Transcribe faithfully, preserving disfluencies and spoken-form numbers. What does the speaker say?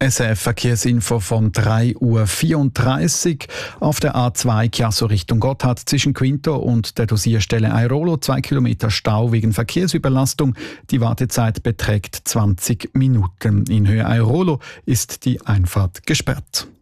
S R F-Verkehrsinfo von drei Uhr vierunddreißig. Auf der A zwei Chiasso Richtung Gotthard zwischen Quinto und der Dosierstelle Airolo zwei Kilometer Stau wegen Verkehrsüberlastung. Die Wartezeit beträgt zwanzig Minuten. In Höhe Airolo ist die Einfahrt gesperrt.